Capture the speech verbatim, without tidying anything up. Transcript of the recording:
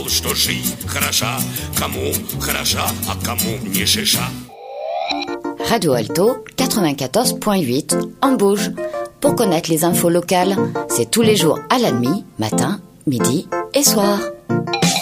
знал, что жизнь хороша, кому хороша, а кому не шиша. Radio Alto quatre-vingt-quatorze point huit en Bauge. Pour connaître les infos locales, c'est tous les jours à la demi, matin, midi et soir.